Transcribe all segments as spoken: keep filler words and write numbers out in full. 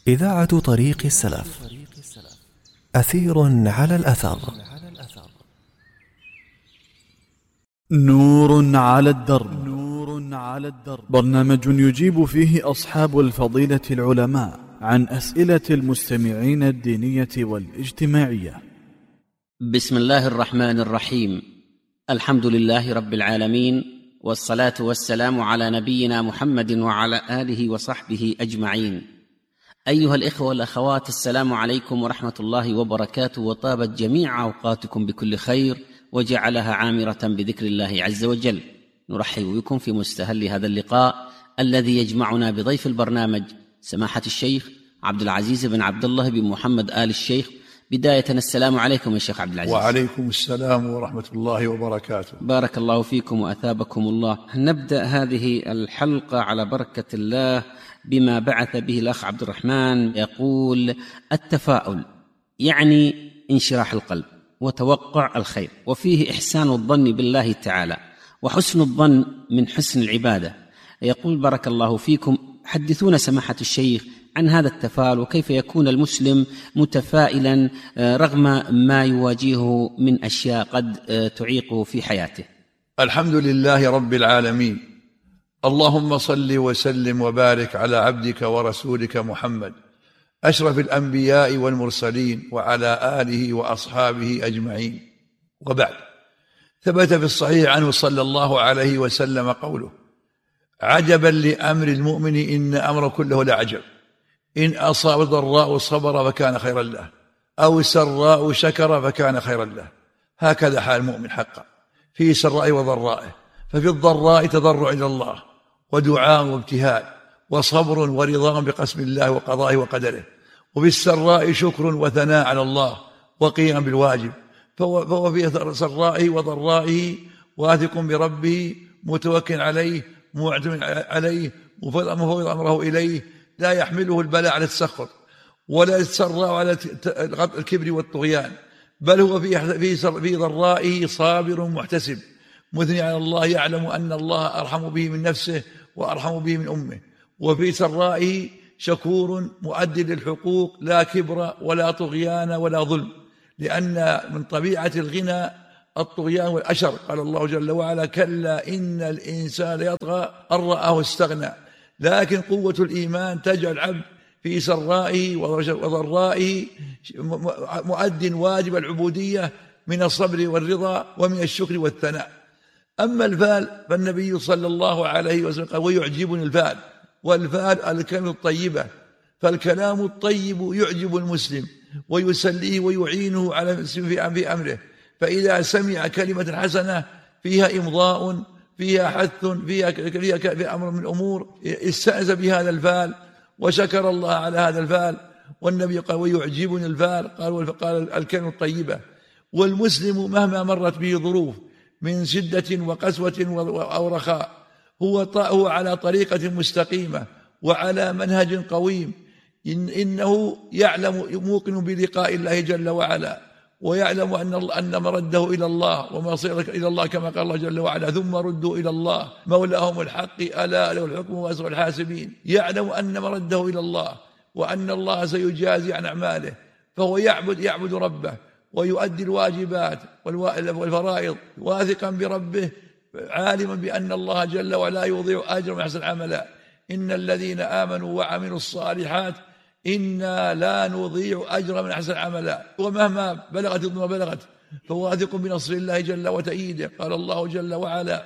إذاعة طريق السلف، أثير على الأثر. نور على الدرب. نور على الدرب برنامج يجيب فيه أصحاب الفضيلة العلماء عن أسئلة المستمعين الدينية والاجتماعية. بسم الله الرحمن الرحيم. الحمد لله رب العالمين، والصلاة والسلام على نبينا محمد وعلى آله وصحبه أجمعين. أيها الإخوة والأخوات، السلام عليكم ورحمة الله وبركاته، وطابت جميع أوقاتكم بكل خير وجعلها عامرة بذكر الله عز وجل. نرحب بكم في مستهل هذا اللقاء الذي يجمعنا بضيف البرنامج سماحة الشيخ عبد العزيز بن عبد الله بن محمد آل الشيخ. بداية السلام عليكم يا شيخ عبد العزيز. وعليكم السلام ورحمة الله وبركاته. بارك الله فيكم وأثابكم الله. نبدأ هذه الحلقة على بركة الله بما بعث به الأخ عبد الرحمن، يقول: التفاؤل يعني انشراح القلب وتوقع الخير، وفيه إحسان الظن بالله تعالى، وحسن الظن من حسن العبادة. يقول: بارك الله فيكم، حدثونا سماحة الشيخ عن هذا التفاؤل، وكيف يكون المسلم متفائلا رغم ما يواجهه من أشياء قد تعيقه في حياته. الحمد لله رب العالمين، اللهم صل وسلم وبارك على عبدك ورسولك محمد أشرف الأنبياء والمرسلين وعلى آله وأصحابه أجمعين، وبعد. ثبت في الصحيح عنه صلى الله عليه وسلم قوله: عجبا لأمر المؤمن إن أمر كله لعجب، إن أصاب ضراء صبر فكان خيرا له، أو سراء شكر فكان خيرا له. هكذا حال المؤمن حقا في سراء وضرائه، ففي الضراء تضرع إلى الله ودعاء وابتهال وصبر ورضا بقسم الله وقضائه وقدره، وفي السراء شكر وثناء على الله وقيام بالواجب، فهو في سرائه وضرائه واثق بربه متوكل عليه معتمد عليه مفوض أمره إليه، لا يحمله البلاء على التسخط ولا السراء على الكبر والطغيان، بل هو في في ضرائه صابر محتسب مثني على الله، يعلم أن الله أرحم به من نفسه وأرحم به من أمه، وفي سرائه شكور مؤدي للحقوق، لا كبر ولا طغيان ولا ظلم، لأن من طبيعة الغنى الطغيان والأشر. قال الله جل وعلا: كلا إن الإنسان يطغى أن رآه استغنى. لكن قوة الإيمان تجعل العبد في سرائه وضرائه مؤد واجب العبودية من الصبر والرضا ومن الشكر والثناء. أما الفال فالنبي صلى الله عليه وسلم قال: ويعجبني الفال، والفال الكلمة الطيبة، فالكلام الطيب يعجب المسلم ويسليه ويعينه على في أمره، فإذا سمع كلمة حسنة فيها إمضاء فيها حث فيها في أمر من الأمور استأذ بهذا الفال وشكر الله على هذا الفال. والنبي قال: ويعجبني الفال، قال قال الكلمة الطيبة. والمسلم مهما مرت به ظروف من شدة وقسوة أو رخاء هو هو على طريقة مستقيمة وعلى منهج قويم، إن إنه يعلم موقن بلقاء الله جل وعلا، ويعلم أن أن مرده إلى الله ومصيرك إلى الله، كما قال الله جل وعلا: ثم ردوا إلى الله مولاهم الحق ألا له الحكم وأسرع الحاسبين. يعلم أن مرده إلى الله وأن الله سيجازي عن أعماله، فهو يعبد يعبد ربه ويؤدي الواجبات والفرائض واثقا بربه، عالما بأن الله جل وعلا يضيع أجر من أحسن عملا. إن الذين آمنوا وعملوا الصالحات إنا لا نضيع أجر من أحسن عملا. ومهما بلغت ما بلغت فهو واثق بنصر الله جل وتأييده. قال الله جل وعلا: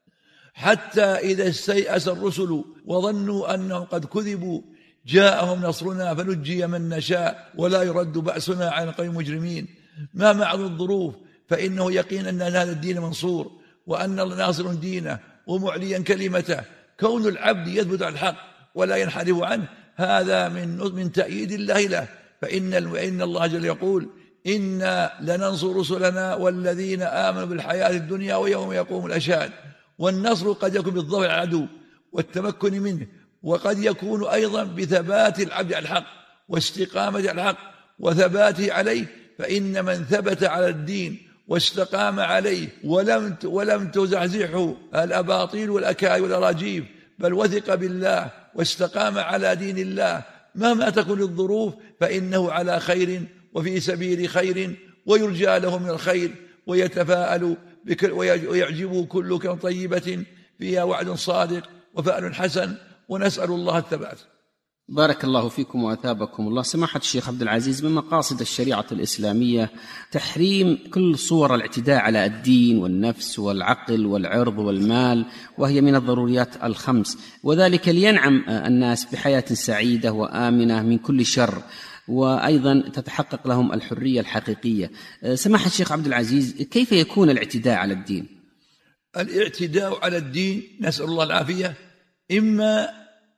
حتى إذا استيأس الرسل وظنوا أنهم قد كذبوا جاءهم نصرنا فنجي من نشاء ولا يرد بأسنا عن القوم المجرمين. مهما عظم الظروف فإنه يقين أن هذا الدين منصور، وأن الله ناصر دينه ومعليا كلمته. كون العبد يثبت على الحق ولا ينحرف عنه هذا من من تأييد الله له، فإن إن الله جل يقول: إنا لننصر رسلنا والذين آمنوا بالحياة الدنيا ويوم يقوم الأشهاد. والنصر قد يكون بالظفر على العدو والتمكن منه، وقد يكون أيضا بثبات العبد على الحق واستقامة على الحق وثباته عليه. فإن من ثبت على الدين واستقام عليه ولم ولم تزحزحه الأباطيل والأكاذيب والأراجيف، بل وثق بالله واستقام على دين الله مهما تكن الظروف فإنه على خير وفي سبيل خير، ويرجى له من الخير، ويتفاءل ويعجبه كل كلمة طيبة فيها وعد صادق وفأل حسن، ونسأل الله الثبات. بارك الله فيكم وأثابكم الله. سماحة الشيخ عبد العزيز، من مقاصد الشريعة الإسلامية تحريم كل صور الاعتداء على الدين والنفس والعقل والعرض والمال، وهي من الضروريات الخمس، وذلك لينعم الناس بحياة سعيدة وآمنة من كل شر، وأيضا تتحقق لهم الحرية الحقيقية. سماحة الشيخ عبد العزيز، كيف يكون الاعتداء على الدين؟ الاعتداء على الدين نسأل الله العافية إما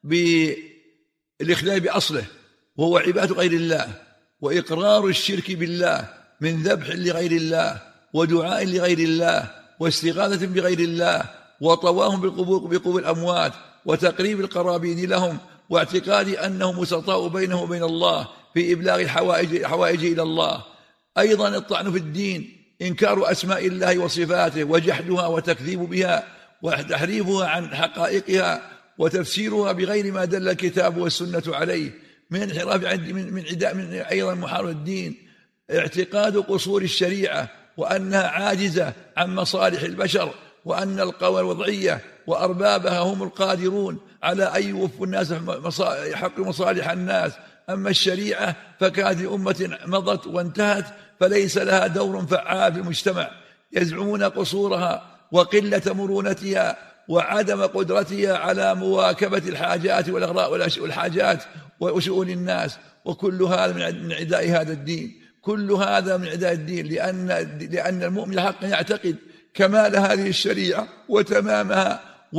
بالإخلال بأصله وهو عبادة غير الله، وإقرار الشرك بالله من ذبح لغير الله ودعاء لغير الله واستغاثة بغير الله وطواهم بقبور الأموات وتقريب القرابين لهم، واعتقاد أنهم وسطاء بينه وبين الله في إبلاغ الحوائج حوائج إلى الله. أيضا الطعن في الدين، إنكار أسماء الله وصفاته وجحدها وتكذيب بها وتحريفها عن حقائقها وتفسيرها بغير ما دل الكتاب والسنة عليه من انحراف من من عداء من أيضا محاربة الدين. اعتقاد قصور الشريعة وأنها عاجزة عن مصالح البشر، وأن القوى الوضعية وأربابها هم القادرون على أن يوفوا الناس حق مصالح الناس. أما الشريعة فكانت لأمة مضت وانتهت فليس لها دور فعال في المجتمع. يزعمون قصورها وقلة مرونتها وعدم قدرتها على مواكبة الحاجات والأغراء والحاجات وشؤون الناس، وكل هذا من عداء هذا الدين. كل هذا من عداء الدين، لأن لأن المؤمن حقا يعتقد كمال هذه الشريعة وتمامها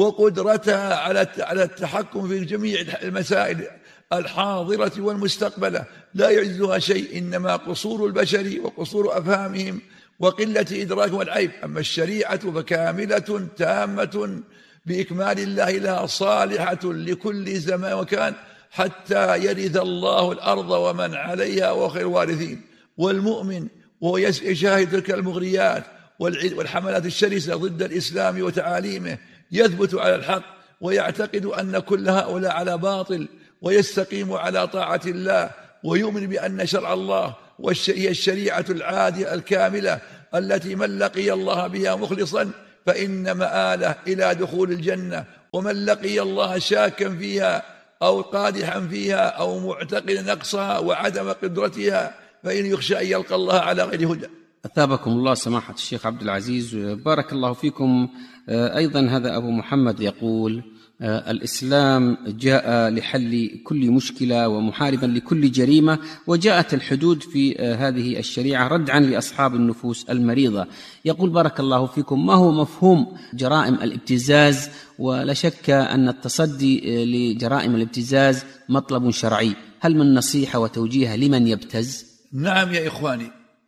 وقدرتها على على التحكم في جميع المسائل الحاضرة والمستقبلة، لا يعجزها شيء، إنما قصور البشر وقصور أفهامهم وقلة إدراكهم والعيب. أما الشريعة فكاملة تامة بإكمال الله لها، صالحة لكل زمان وكان، حتى يرث الله الأرض ومن عليها وخير الوارثين. والمؤمن وهو يشاهد تلك المغريات والحملات الشرسة ضد الإسلام وتعاليمه يثبت على الحق ويعتقد أن كل هؤلاء على باطل، ويستقيم على طاعة الله، ويؤمن بأن شرع الله هي الشريعة العادلة الكاملة التي من لقي الله بها مخلصا فإن مآله إلى دخول الجنة، ومن لقي الله شاكا فيها أو قادحا فيها أو معتقد نقصها وعدم قدرتها فإن يخشى أن يلقى الله على غير هدى. أثابكم الله سماحة الشيخ عبد العزيز، بارك الله فيكم. أيضا هذا أبو محمد يقول: الإسلام جاء لحل كل مشكلة ومحاربا لكل جريمة، وجاءت الحدود في هذه الشريعة ردعا لأصحاب النفوس المريضة. يقول: بارك الله فيكم، ما هو مفهوم جرائم الابتزاز؟ ولا شك أن التصدي لجرائم الابتزاز مطلب شرعي، هل من نصيحة وتوجيه لمن يبتز؟ نعم يا إخواني،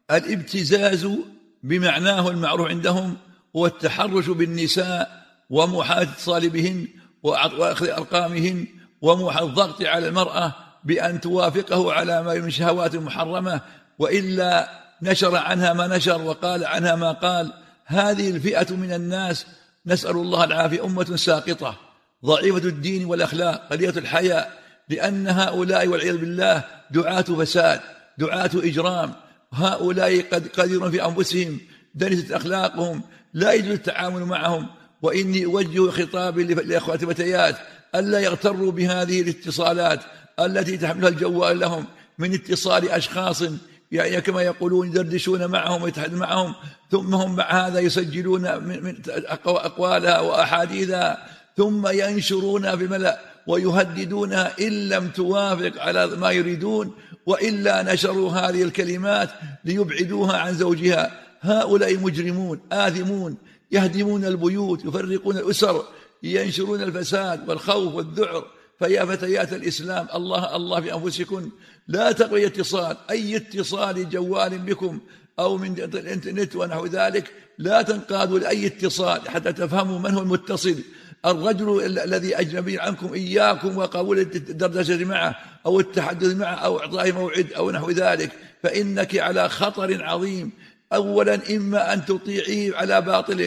الابتزاز بمعناه المعروف عندهم هو التحرش بالنساء ومحاولة اتصال بهن وأخذ أرقامهن والضغط على المرأة بأن توافقه على ما من شهوات محرمة، وإلا نشر عنها ما نشر وقال عنها ما قال. هذه الفئة من الناس نسأل الله العافية أمة ساقطة ضعيفة الدين والأخلاق قليلة الحياء، لأن هؤلاء والعياذ بالله دعاة فساد، دعاة إجرام. هؤلاء قد قدروا في أنفسهم، دنست أخلاقهم، لا يجوز التعامل معهم. وإني أوجه خطابي لأخواتي الفتيات ألا يغتروا بهذه الاتصالات التي تحملها الجوال لهم من اتصال أشخاص يعني كما يقولون يدردشون معهم ويتحدثون معهم، ثم هم مع هذا يسجلون من أقوالها وأحاديثها ثم ينشرونها في الملأ ويهددونها إن لم توافق على ما يريدون، وإلا نشروا هذه الكلمات ليبعدوها عن زوجها. هؤلاء مجرمون آثمون يهدمون البيوت، يفرقون الأسر، ينشرون الفساد والخوف والذعر. فيا فتيات الإسلام، الله الله في أنفسكن، لا تقوي اتصال، أي اتصال جوال بكم أو من الإنترنت ونحو ذلك، لا تنقادوا لأي اتصال حتى تفهموا من هو المتصل. الرجل الذي أجنبي عنكم إياكم وقبول الدردشة معه أو التحدث معه أو إعطائه موعد أو نحو ذلك، فإنك على خطر عظيم. أولا إما أن تطيعيه على باطله،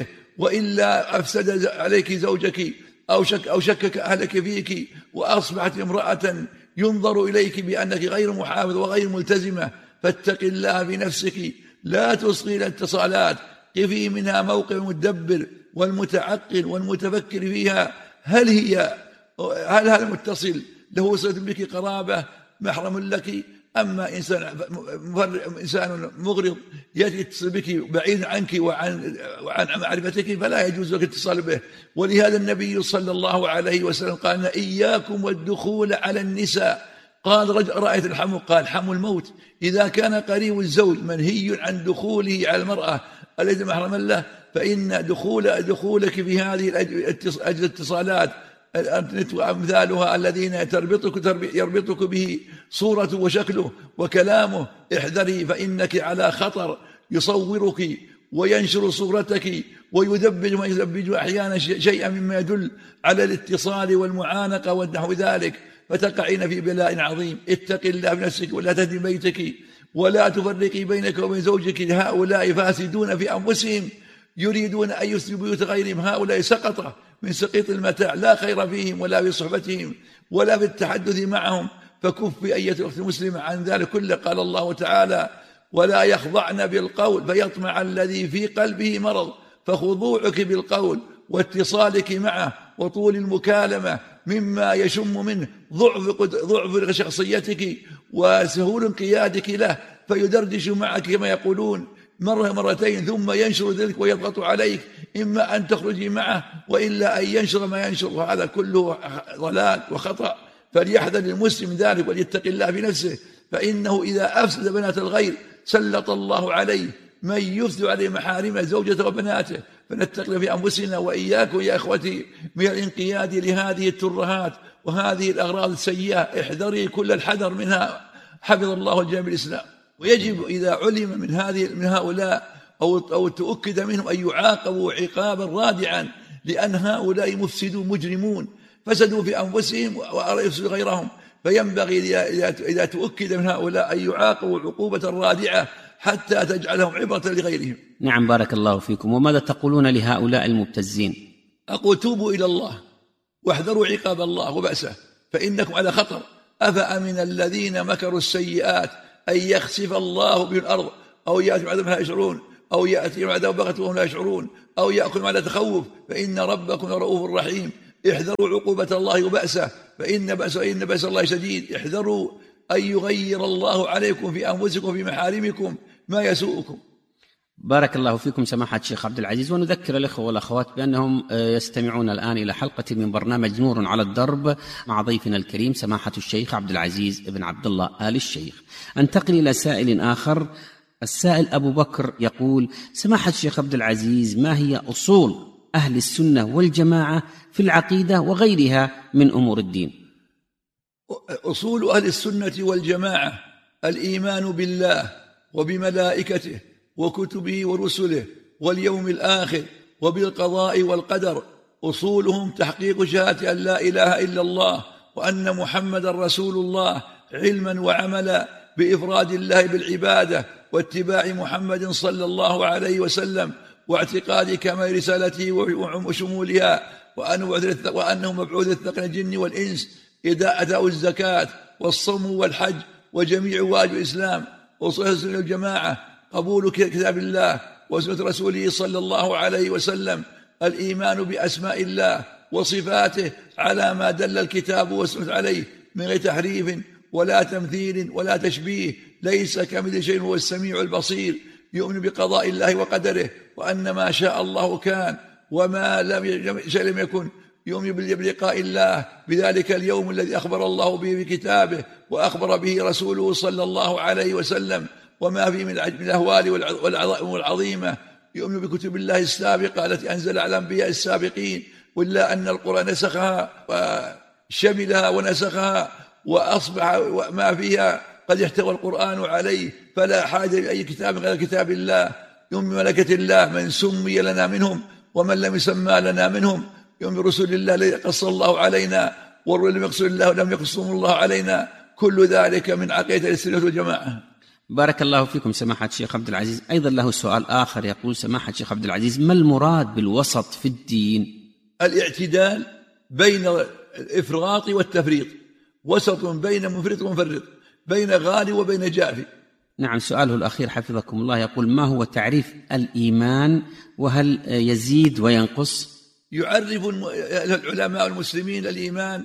وإلا أفسد عليك زوجك أو شك أو شكك أهلك فيك، وأصبحت امرأة ينظر إليك بأنك غير محافظ وغير ملتزمة، فاتق الله بنفسك، لا تصغي الاتصالات، قفي منها موقع المدبر والمتعقل والمتفكر فيها، هل هي هل هذا المتصل له صلة بك قرابة محرم لك، أما إنسان إنسان مغرض يأتي يتصل بك بعيد عنك وعن وعن معرفتك فلا يجوز لك الاتصال به. ولهذا النبي صلى الله عليه وسلم قال: إياكم والدخول على النساء. قال: رجل رأيت الحم، قال: حم الموت. إذا كان قريب الزوج منهي عن دخوله على المرأة التي محرم له، فإن دخول دخولك في هذه الاتصالات الانترنت وامثالها الذين تربطك يربطك به صورته وشكله وكلامه، احذري، فانك على خطر. يصورك وينشر صورتك ويدبج ويدبج احيانا شيئا مما يدل على الاتصال والمعانقه ونحو ذلك، فتقعين في بلاء عظيم. اتق الله بنفسك ولا تهدم بيتك ولا تفرقي بينك وبين زوجك، هؤلاء فاسدون في انفسهم يريدون ان يفسدوا بيوت غيرهم، هؤلاء سقطه من سقيط المتاع، لا خير فيهم ولا في صحبتهم ولا في التحدث معهم، فكف أية أخت مسلمة عن ذلك كله. قال الله تعالى: ولا يخضعن بالقول فيطمع الذي في قلبه مرض. فخضوعك بالقول واتصالك معه وطول المكالمة مما يشم منه ضعف ضعف شخصيتك وسهول انقيادك له، فيدردش معك كما يقولون مرة مرتين ثم ينشر ذلك ويضغط عليك، إما أن تخرجي معه وإلا أن ينشر ما ينشر، وهذا كله ضلال وخطأ. فليحذر المسلم ذلك وليتق الله في نفسه، فإنه إذا أفسد بنات الغير سلط الله عليه من يفسد عليه محارمه زوجته وبناته. فنتقل في أنفسنا وإياكم يا أخوتي من الانقياد لهذه الترهات وهذه الأغراض السيئة، احذري كل الحذر منها، حفظ الله الجميع الإسلام. ويجب إذا علم من هذه من هؤلاء أو أو تؤكد منهم أن يعاقبوا عقابا رادعا، لأن هؤلاء مفسدون مجرمون فسدوا في أنفسهم ويفسدوا غيرهم، فينبغي إذا تؤكد من هؤلاء أن يعاقبوا عقوبة رادعة حتى تجعلهم عبرة لغيرهم. نعم، بارك الله فيكم. وماذا تقولون لهؤلاء المبتزين؟ أقول: توبوا إلى الله واحذروا عقاب الله وبأسه، فإنكم على خطر. أفأمن الذين مكروا السيئات أن يخسف الله بهم الأرض أو يأتي عذاب لا يشعرون أو يأتي عذاب بغتة وهم لا يشعرون أو يأكل على تخوف، فإن ربكم لرؤوف رحيم. احذروا عقوبة الله وبأسه، فإن بأس إن بأس الله شديد. احذروا أن يغير الله عليكم في أنفسكم في محارمكم ما يسوءكم. بارك الله فيكم سماحة الشيخ عبد العزيز. ونذكر الأخوة والأخوات بأنهم يستمعون الآن إلى حلقة من برنامج نور على الدرب مع ضيفنا الكريم سماحة الشيخ عبد العزيز بن عبد الله آل الشيخ. أنتقل إلى سائل آخر. السائل أبو بكر يقول: سماحة الشيخ عبد العزيز، ما هي أصول أهل السنة والجماعة في العقيدة وغيرها من أمور الدين؟ أصول أهل السنة والجماعة الإيمان بالله وبملائكته وكتبه ورسله واليوم الآخر وبالقضاء والقدر. أصولهم تحقيق شهادة أن لا إله إلا الله وأن محمدا رسول الله علما وعملا، بإفراد الله بالعبادة واتباع محمد صلى الله عليه وسلم، واعتقاد كمال رسالته وشمولها، وأنه مبعوث الثقل الجن والإنس، أداء الزكاة والصوم والحج وجميع واجب الإسلام. وصول السنة والجماعة قبول كتاب الله وسنة رسوله صلى الله عليه وسلم، الإيمان بأسماء الله وصفاته على ما دل الكتاب والسنة عليه من غير تحريف ولا تمثيل ولا تشبيه، ليس كمثل شيء هو السميع البصير. يؤمن بقضاء الله وقدره وأن ما شاء الله كان وما لم شيء لم يكن. يؤمن بلقاء الله بذلك اليوم الذي أخبر الله به في كتابه وأخبر به رسوله صلى الله عليه وسلم وما فيه من الأهوال والعظائم العظيمة. يؤمن بكتب الله السابقة التي أنزل على الأنبياء السابقين، وإلا أن القرآن نسخها وشملها ونسخها وأصبح ما فيها قد احتوى القرآن عليه، فلا حاجة لأي كتاب غير كتاب الله. يؤمن بملائكة الله من سمي لنا منهم ومن لم يسمى لنا منهم. يؤمن برسول الله الذي قص الله علينا والرسل لم يقص الله لم يقصهم الله علينا. كل ذلك من عقيدة السنة والجماعة. بارك الله فيكم سماحة الشيخ عبد العزيز. أيضا له سؤال آخر يقول: سماحة الشيخ عبد العزيز، ما المراد بالوسط في الدين؟ الاعتدال بين الإفراط والتفريط، وسط بين مفرط ومفرط، بين غالي وبين جافي. نعم. سؤاله الأخير حفظكم الله يقول: ما هو تعريف الإيمان وهل يزيد وينقص؟ يعرف العلماء المسلمين الإيمان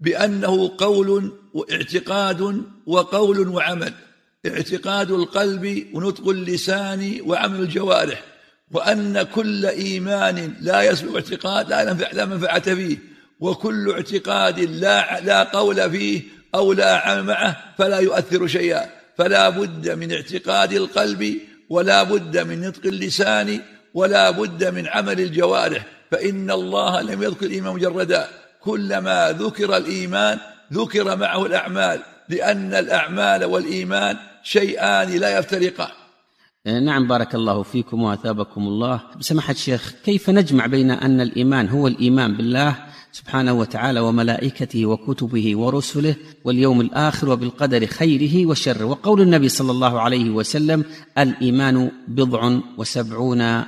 بأنه قول واعتقاد وقول وعمل، اعتقاد القلب ونطق اللسان وعمل الجوارح، وأن كل إيمان لا يسبق اعتقاد لا منفعة فيه، وكل اعتقاد لا, لا قول فيه أو لا عمل معه فلا يؤثر شيئا. فلا بد من اعتقاد القلب، ولا بد من نطق اللسان، ولا بد من عمل الجوارح. فإن الله لم يذكر الإيمان مجردا، كلما ذكر الإيمان ذكر معه الأعمال، لأن الأعمال والإيمان شيئان لا يفترقان. نعم. بارك الله فيكم وأثابكم الله. بسماحة الشيخ، كيف نجمع بين أن الإيمان هو الإيمان بالله سبحانه وتعالى وملائكته وكتبه ورسله واليوم الآخر وبالقدر خيره وشره، وقول النبي صلى الله عليه وسلم: الإيمان بضع وسبعون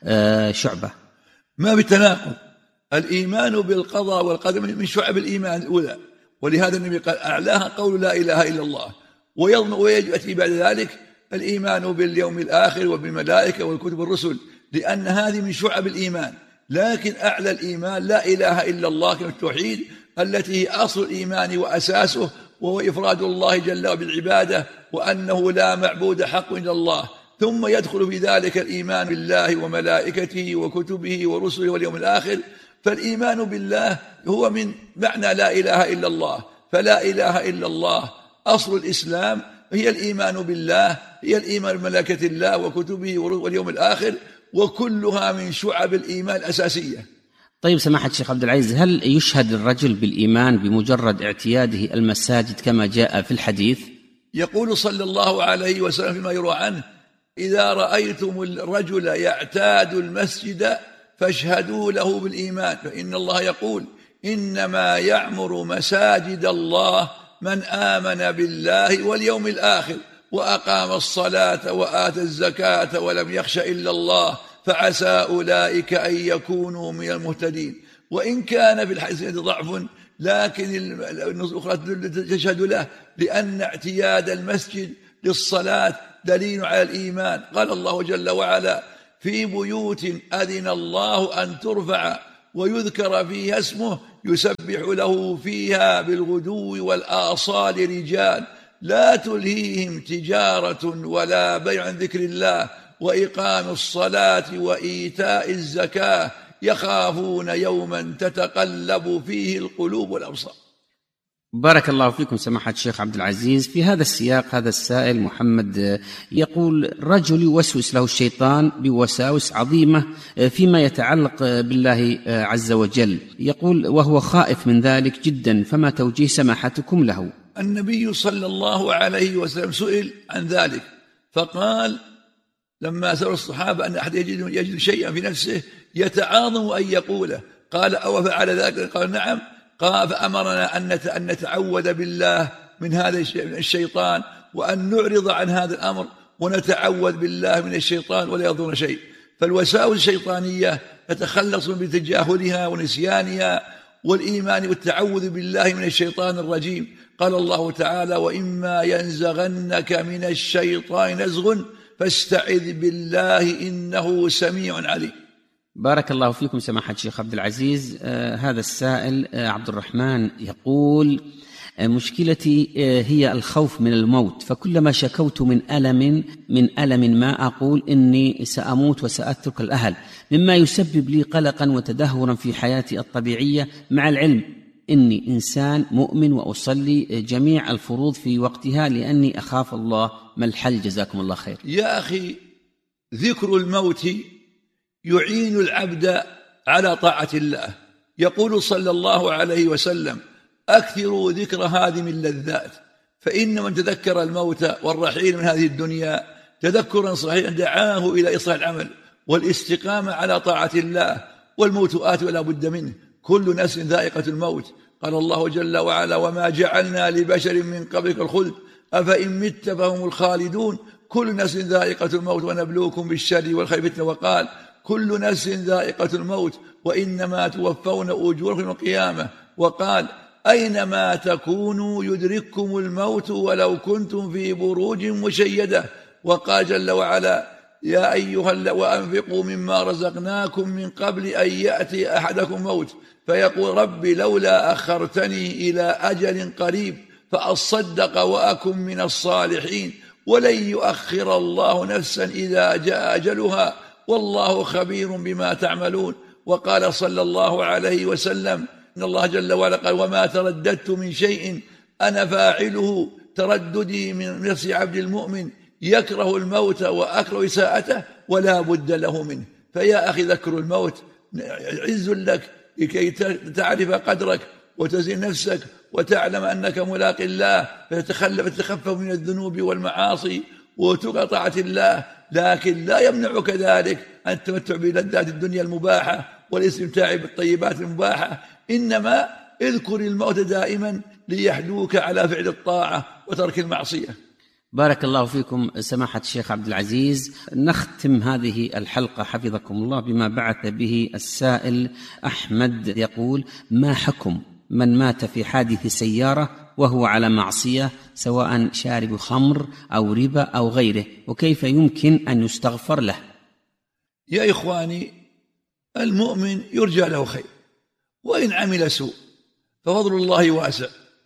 شعبة؟ ما بالتناقض. الإيمان بالقضاء والقدر من شعب الإيمان الأولى، ولهذا النبي قال: أعلاها قول لا إله إلا الله، ويأتي بعد ذلك الإيمان باليوم الآخر وبالملائكة والكتب والرسل، لأن هذه من شعب الإيمان. لكن أعلى الإيمان لا إله إلا الله كلمة التوحيد، التي هي أصل الإيمان وأساسه، وهو إفراد الله جل وعلا بالعبادة، وأنه لا معبود حق إلا الله. ثم يدخل في ذلك الإيمان بالله وملائكته وكتبه ورسله واليوم الآخر. فالإيمان بالله هو من معنى لا إله إلا الله، فلا إله إلا الله أصل الإسلام، هي الإيمان بالله، هي الإيمان بملائكة الله وكتبه واليوم الآخر، وكلها من شعب الإيمان الأساسية. طيب سماحة الشيخ عبد العزيز، هل يشهد الرجل بالإيمان بمجرد اعتياده المساجد كما جاء في الحديث؟ يقول صلى الله عليه وسلم فيما يروى عنه: إذا رأيتم الرجل يعتاد المسجد فاشهدوا له بالإيمان، فإن الله يقول: إنما يعمر مساجد الله من آمن بالله واليوم الآخر وأقام الصلاة وآتى الزكاة ولم يخش إلا الله فعسى أولئك أن يكونوا من المهتدين. وإن كان في الحديث ضعف، لكن النصوص الأخرى تشهد له، لأن اعتياد المسجد للصلاة دليل على الإيمان. قال الله جل وعلا: في بيوت أذن الله أن ترفع ويذكر فيها اسمه يسبح له فيها بالغدو والآصال رجال لا تلهيهم تجارة ولا بيع عن ذكر الله وإقام الصلاة وإيتاء الزكاة يخافون يوما تتقلب فيه القلوب والأبصار. بارك الله فيكم سماحة الشيخ عبد العزيز. في هذا السياق هذا السائل محمد يقول: رجل يوسوس له الشيطان بوساوس عظيمة فيما يتعلق بالله عز وجل، يقول وهو خائف من ذلك جدا، فما توجيه سماحتكم له؟ النبي صلى الله عليه وسلم سئل عن ذلك فقال لما سأل الصحابة أن أحد يجد, يجد شيئا في نفسه يتعاظم أن يقوله، قال: أو فعل ذلك؟ قال: نعم. قال: فأمرنا أن نتعوذ بالله من هذا الشيطان، وأن نعرض عن هذا الأمر ونتعوذ بالله من الشيطان ولا يضر شيء. فالوساوس الشيطانية نتخلص بتجاهلها ونسيانها والإيمان والتعوذ بالله من الشيطان الرجيم. قال الله تعالى: وإما ينزغنك من الشيطان نزغ فاستعذ بالله إنه سميع عليم. بارك الله فيكم سماحة الشيخ عبد العزيز. آه هذا السائل آه عبد الرحمن يقول: آه مشكلتي آه هي الخوف من الموت، فكلما شكوت من ألم من ألم ما أقول إني سأموت وسأترك الأهل، مما يسبب لي قلقا وتدهورا في حياتي الطبيعية، مع العلم إني إنسان مؤمن وأصلي جميع الفروض في وقتها لأني أخاف الله. ما الحل؟ جزاكم الله خير. يا أخي، ذكر الموت يعين العبد على طاعة الله. يقول صلى الله عليه وسلم: أكثروا ذكر هذه من اللذات، فإن من تذكر الموت والرحيل من هذه الدنيا تذكرا صحيحا دعاه إلى إصلاح العمل والاستقامة على طاعة الله، والموت آت ولا بد منه، كل نفس ذائقة الموت. قال الله جل وعلا: وما جعلنا لبشر من قبلك الخلد أفإن مت فهم الخالدون، كل نفس ذائقة الموت ونبلوكم بالشر والخير فتنة. وقال: كل نفس ذائقة الموت وإنما توفون أجوركم يوم القيامة. وقال: أينما تكونوا يدرككم الموت ولو كنتم في بروج مشيدة. وقال جل وعلا: يا أيها وأنفقوا مما رزقناكم من قبل أن يأتي أحدكم موت فيقول رب لولا أخرتني إلى أجل قريب فأصدق وأكن من الصالحين ولن يؤخر الله نفسا إذا جاء أجلها والله خبير بما تعملون. وقال صلى الله عليه وسلم: إن الله جل وعلا قال: وما ترددت من شيء أنا فاعله ترددي من نفس عبد المؤمن يكره الموت وأكره إساءته ولا بد له منه. فيا أخي ذكر الموت عز لك لكي تعرف قدرك وتزين نفسك وتعلم أنك ملاق الله، فتتخفف من الذنوب والمعاصي وتقع طاعة الله. لكن لا يمنعك ذلك أن التمتع بلذات الدنيا المباحة والاستمتاع بالطيبات المباحة، إنما اذكر الموت دائما ليحدوك على فعل الطاعة وترك المعصية. بارك الله فيكم سماحة الشيخ عبد العزيز. نختم هذه الحلقة حفظكم الله بما بعث به السائل أحمد، يقول: ما حكم من مات في حادث سيارة وهو على معصية سواء شارب خمر أو ربا أو غيره، وكيف يمكن أن يستغفر له؟ يا إخواني، المؤمن يرجى له خير، وإن عمل سوء ففضل الله واسع،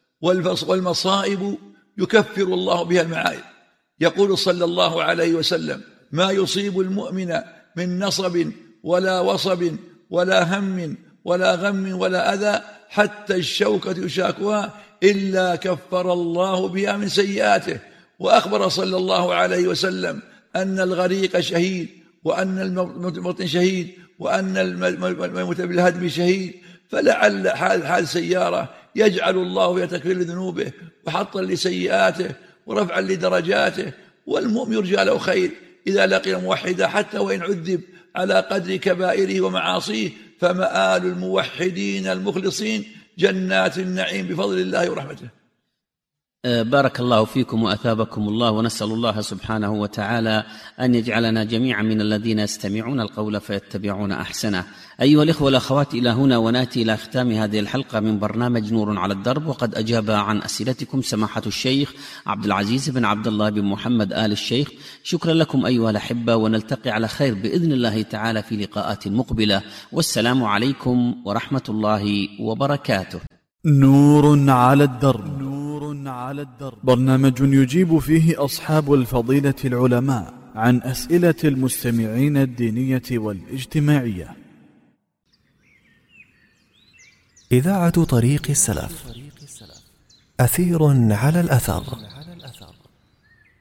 والمصائب يكفر الله بها المعايب. يقول صلى الله عليه وسلم: ما يصيب المؤمن من نصب ولا وصب ولا هم ولا غم ولا أذى حتى الشوكة يشاكها إلا كفر الله بها من سيئاته. وأخبر صلى الله عليه وسلم أن الغريق شهيد، وأن الموطن شهيد، وأن الموت بالهدم شهيد. فلعل حال سيارة يجعل الله في تكفير ذنوبه وحطا لسيئاته ورفعا لدرجاته، والمؤمن يرجى له خير إذا لقي موحدا حتى وإن عذب على قدر كبائره ومعاصيه، فمآل الموحدين المخلصين جنات النعيم بفضل الله ورحمته. بارك الله فيكم وأثابكم الله، ونسأل الله سبحانه وتعالى أن يجعلنا جميعا من الذين يستمعون القول فيتبعون أحسنه. أيها الإخوة والأخوات، إلى هنا ونأتي إلى ختام هذه الحلقة من برنامج نور على الدرب، وقد أجاب عن أسئلتكم سماحة الشيخ عبد العزيز بن عبد الله بن محمد آل الشيخ. شكرا لكم أيها الأحبة، ونلتقي على خير بإذن الله تعالى في لقاءات مقبلة، والسلام عليكم ورحمة الله وبركاته. نور على الدرب. على الدرب برنامج يجيب فيه أصحاب الفضيلة العلماء عن أسئلة المستمعين الدينية والاجتماعية. إذاعة طريق السلف، أثير على الأثر.